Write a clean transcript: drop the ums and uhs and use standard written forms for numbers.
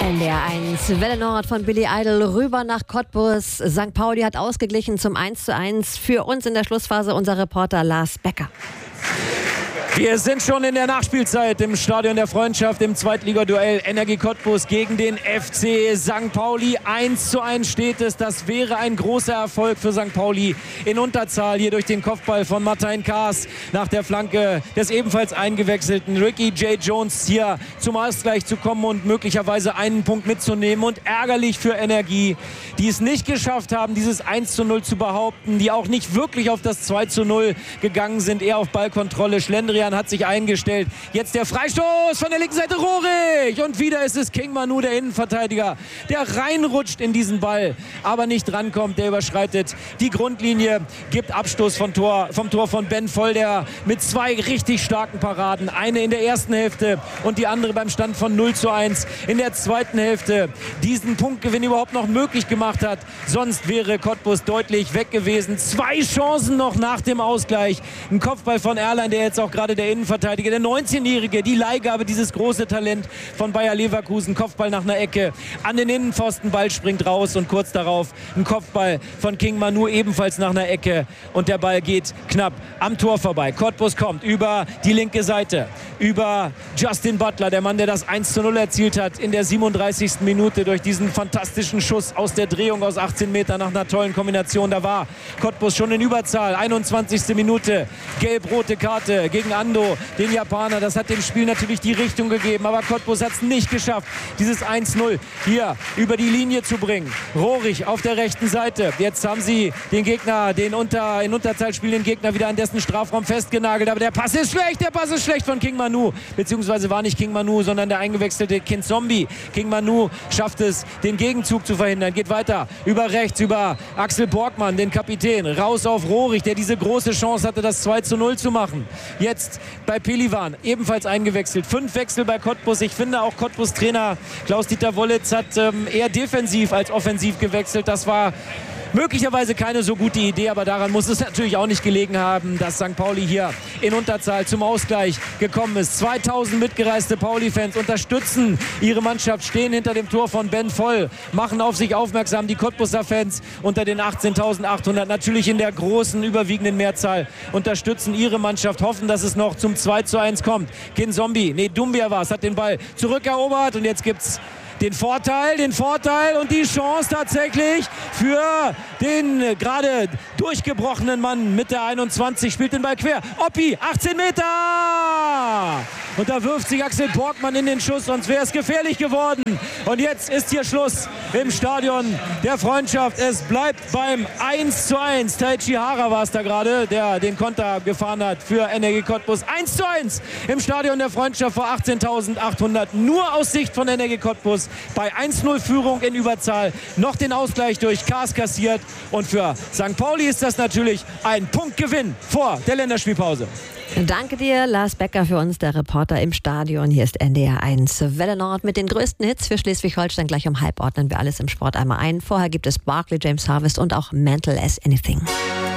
NDR1 Welle Nord von Billy Idol rüber nach Cottbus. St. Pauli hat ausgeglichen zum 1:1. Für uns in der Schlussphase unser Reporter Lars Becker. Wir sind schon in der Nachspielzeit im Stadion der Freundschaft im Zweitligaduell Energie Cottbus gegen den FC St. Pauli. 1:1 steht es. Das wäre ein großer Erfolg für St. Pauli in Unterzahl. Hier durch den Kopfball von Martin Kaas nach der Flanke des ebenfalls eingewechselten Ricky J. Jones hier zum Ausgleich zu kommen und möglicherweise einen Punkt mitzunehmen. Und ärgerlich für Energie, die es nicht geschafft haben, dieses 1:0 zu behaupten, die auch nicht wirklich auf das 2:0 gegangen sind, eher auf Ballkontrolle. Schlendrian hat sich eingestellt. Jetzt der Freistoß von der linken Seite, Rohrig. Und wieder ist es King Manu, der Innenverteidiger, der reinrutscht in diesen Ball, aber nicht rankommt. Der überschreitet die Grundlinie, gibt Abstoß vom Tor von Ben Voll, der mit zwei richtig starken Paraden, eine in der ersten Hälfte und die andere beim Stand von 0:1 in der zweiten Hälfte, diesen Punktgewinn überhaupt noch möglich gemacht hat. Sonst wäre Cottbus deutlich weg gewesen. 2 Chancen noch nach dem Ausgleich. Ein Kopfball von Erlein, der jetzt auch gerade der Innenverteidiger, der 19-Jährige, die Leihgabe, dieses große Talent von Bayer Leverkusen. Kopfball nach einer Ecke an den Innenpfosten, Ball springt raus und kurz darauf ein Kopfball von King Manu ebenfalls nach einer Ecke und der Ball geht knapp am Tor vorbei. Cottbus kommt über die linke Seite, über Justin Butler, der Mann, der das 1:0 erzielt hat in der 37. Minute durch diesen fantastischen Schuss aus der Drehung aus 18 Metern nach einer tollen Kombination. Da war Cottbus schon in Überzahl. 21. Minute, gelb-rote Karte gegen Ando, den Japaner. Das hat dem Spiel natürlich die Richtung gegeben, aber Cottbus hat es nicht geschafft, dieses 1:0 hier über die Linie zu bringen. Rohrig auf der rechten Seite. Jetzt haben sie den Gegner, in Unterzahl spielenden Gegner wieder an dessen Strafraum festgenagelt, aber der Pass ist schlecht von King Manu, beziehungsweise war nicht King Manu, sondern der eingewechselte Kind Zombie. King Manu schafft es, den Gegenzug zu verhindern, geht weiter über rechts, über Axel Borgmann, den Kapitän, raus auf Rohrig, der diese große Chance hatte, das 2:0 zu machen. Jetzt bei Pelivan, ebenfalls eingewechselt. 5 Wechsel bei Cottbus. Ich finde auch Cottbus-Trainer Klaus-Dieter Wollitz hat eher defensiv als offensiv gewechselt. Das war möglicherweise keine so gute Idee, aber daran muss es natürlich auch nicht gelegen haben, dass St. Pauli hier in Unterzahl zum Ausgleich gekommen ist. 2000 mitgereiste Pauli-Fans unterstützen ihre Mannschaft, stehen hinter dem Tor von Ben Voll, machen auf sich aufmerksam. Die Cottbuser Fans unter den 18.800, natürlich in der großen, überwiegenden Mehrzahl, unterstützen ihre Mannschaft, hoffen, dass es noch zum 2:1 kommt. Dumbia war es, hat den Ball zurückerobert und jetzt gibt's den Vorteil und die Chance tatsächlich für den gerade durchgebrochenen Mann mit der 21, spielt den Ball quer. Oppi, 18 Meter! Und da wirft sich Axel Borgmann in den Schuss, sonst wäre es gefährlich geworden. Und jetzt ist hier Schluss im Stadion der Freundschaft. Es bleibt beim 1:1. Taichi Hara war es da gerade, der den Konter gefahren hat für Energie Cottbus. 1:1 im Stadion der Freundschaft vor 18.800. Nur aus Sicht von Energie Cottbus. Bei 1:0 Führung in Überzahl noch den Ausgleich durch Kaas kassiert. Und für St. Pauli ist das natürlich ein Punktgewinn vor der Länderspielpause. Danke dir, Lars Becker, für uns, der Reporter im Stadion. Hier ist NDR1 Welle Nord mit den größten Hits für Schleswig-Holstein. Gleich um halb ordnen wir alles im Sport einmal ein. Vorher gibt es Barclay, James Harvest und auch Mental as Anything.